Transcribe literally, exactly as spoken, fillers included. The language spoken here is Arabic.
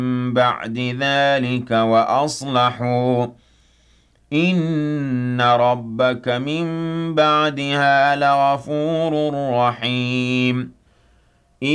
بعد ذلك وأصلحوا إن ربك من بعدها لغفور رحيم